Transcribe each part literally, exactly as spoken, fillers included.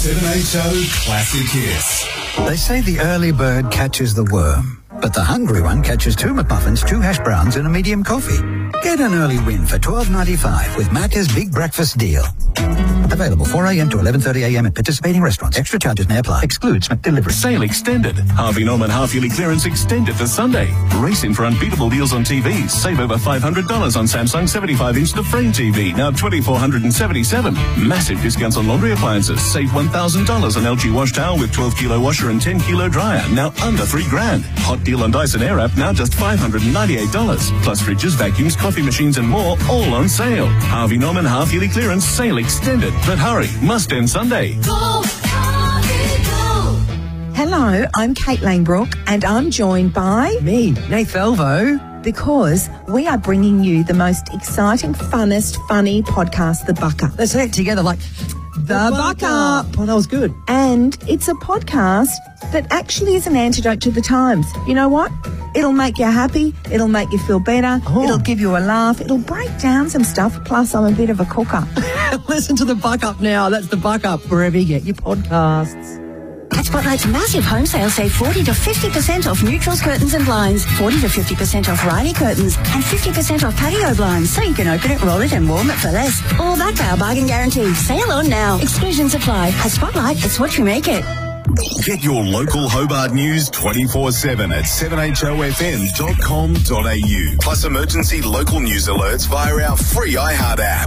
seven H O Classic Hits. They say the early bird catches the worm, but the hungry one catches two McMuffins, two hash browns and a medium coffee. Get an early win for twelve ninety-five with Macca's Big Breakfast Deal. Available four a m to eleven thirty a m at participating restaurants. Extra charges may apply. Excludes McDelivery. Sale extended. Harvey Norman half-yearly clearance extended to Sunday. Racing for unbeatable deals on T Vs. Save over five hundred dollars on Samsung seventy-five inch The Frame T V, now two thousand four hundred seventy-seven dollars. Massive discounts on laundry appliances. Save one thousand dollars on L G wash towel with twelve kilo washer and ten kilo dryer, now under three grand. Hot deal on Dyson Airwrap, now just five hundred ninety-eight dollars. Plus fridges, vacuums, coffee machines and more, all on sale. Harvey Norman half-yearly clearance sale extended. But hurry, must end Sunday. Go, Harvey, go. Hello, I'm Kate Langbrook and I'm joined by... Me, Nath Elvo. Because we are bringing you the most exciting, funnest, funny podcast, The Buck Up. Let's say it together like... The, the Buck Up. Oh, that was good. And it's a podcast that actually is an antidote to the times. You know what? It'll make you happy. It'll make you feel better. Oh. It'll give you a laugh. It'll break down some stuff. Plus, I'm a bit of a cooker. Listen to The Buck Up now. That's The Buck Up, wherever you get your podcasts. At Spotlight's massive home sale, save forty to fifty percent off neutrals, curtains and blinds, forty to fifty percent off Riley curtains, and fifty percent off patio blinds, so you can open it, roll it and warm it for less. All backed by our bargain guarantee. Sale on now. Exclusions apply. At Spotlight, it's what you make it. Get your local Hobart news twenty-four seven at seven h o f m dot com dot a u. Plus emergency local news alerts via our free iHeart app.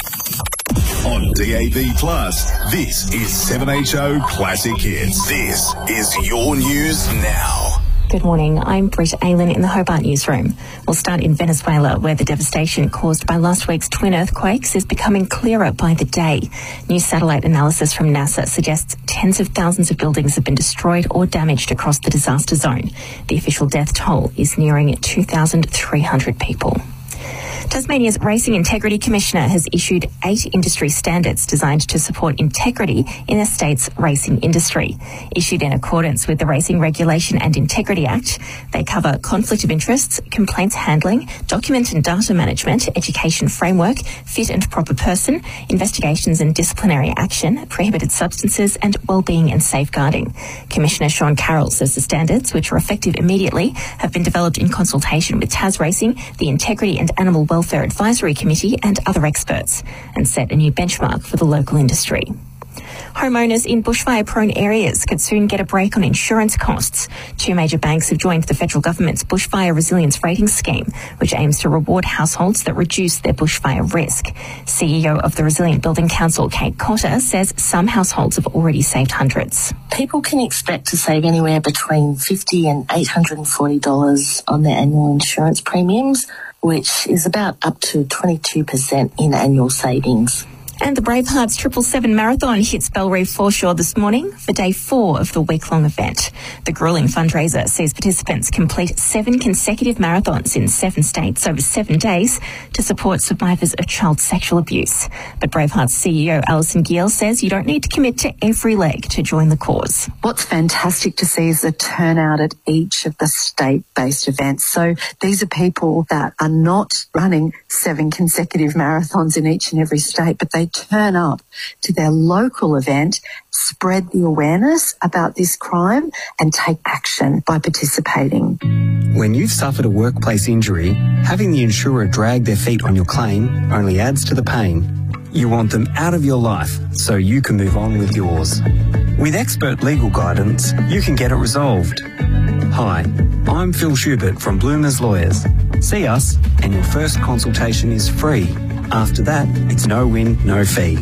On D A B Plus, this is seven H O Classic Hits. This is your news now. Good morning, I'm Britt Aylen in the Hobart newsroom. We'll start in Venezuela, where the devastation caused by last week's twin earthquakes is becoming clearer by the day. New satellite analysis from NASA suggests tens of thousands of buildings have been destroyed or damaged across the disaster zone. The official death toll is nearing two thousand three hundred people. Tasmania's Racing Integrity Commissioner has issued eight industry standards designed to support integrity in the state's racing industry. Issued in accordance with the Racing Regulation and Integrity Act, they cover conflict of interests, complaints handling, document and data management, education framework, fit and proper person, investigations and disciplinary action, prohibited substances and wellbeing and safeguarding. Commissioner Sean Carroll says the standards, which are effective immediately, have been developed in consultation with Tas Racing, the Integrity and Animal Welfare Advisory Committee and other experts, and set a new benchmark for the local industry. Homeowners in bushfire-prone areas could soon get a break on insurance costs. Two major banks have joined the federal government's Bushfire Resilience Rating Scheme, which aims to reward households that reduce their bushfire risk. C E O of the Resilient Building Council, Kate Cotter, says some households have already saved hundreds. People can expect to save anywhere between fifty dollars and eight hundred forty dollars on their annual insurance premiums, which is about up to twenty-two percent in annual savings. And the Bravehearts Triple Seven Marathon hits Bellreef Foreshore this morning for day four of the week-long event. The gruelling fundraiser sees participants complete seven consecutive marathons in seven states over seven days to support survivors of child sexual abuse. But Bravehearts C E O Alison Giel says you don't need to commit to every leg to join the cause. What's fantastic to see is the turnout at each of the state-based events. So these are people that are not running seven consecutive marathons in each and every state, but they turn up to their local event, spread the awareness about this crime and take action by participating. When you've suffered a workplace injury, having the insurer drag their feet on your claim only adds to the pain. You want them out of your life so you can move on with yours. With expert legal guidance, you can get it resolved. Hi, I'm Phil Schubert from Bloomers Lawyers. See us and your first consultation is free. After that, it's no win, no fee.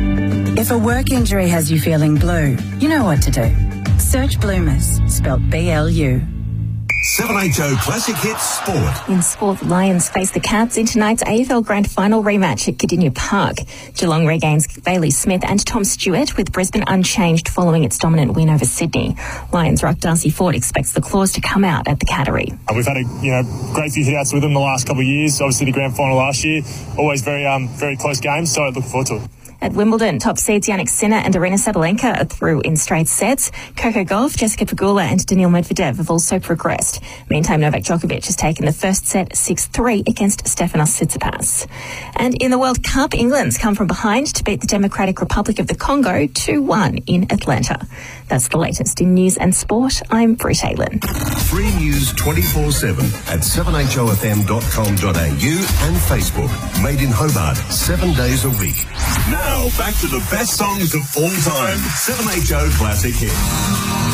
If a work injury has you feeling blue, you know what to do. Search Bloomers, spelt B L U. seven H O Classic Hits Sport. In sport, the Lions face the Cats in tonight's A F L Grand Final rematch at Cardinia Park. Geelong regains Bailey Smith and Tom Stewart, with Brisbane unchanged following its dominant win over Sydney. Lions ruck Darcy Ford expects the Claws to come out at the Cattery. Uh, we've had a you know great few hitouts with them the last couple of years. Obviously the Grand Final last year, always very um very close games, so I look forward to it. At Wimbledon, top seeds Yannick Sinner and Arina Sabalenka are through in straight sets. Coco Gauff, Jessica Pegula and Daniil Medvedev have also progressed. Meantime, Novak Djokovic has taken the first set six three against Stefanos Tsitsipas. And in the World Cup, England's come from behind to beat the Democratic Republic of the Congo two one in Atlanta. That's the latest in news and sport. I'm Britt Aylan. Free news twenty-four seven at seven h o f m dot com dot a u and Facebook. Made in Hobart, seven days a week. Now, back to the best songs of all time. seven H O Classic Hits.